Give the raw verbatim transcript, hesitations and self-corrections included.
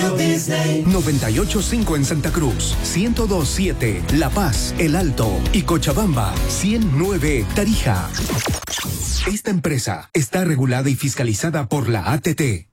Walt Disney. noventa y ocho punto cinco en Santa Cruz, ciento dos punto siete La Paz, El Alto y Cochabamba, ciento nueve Tarija. Esta empresa está regulada y fiscalizada por la A T T.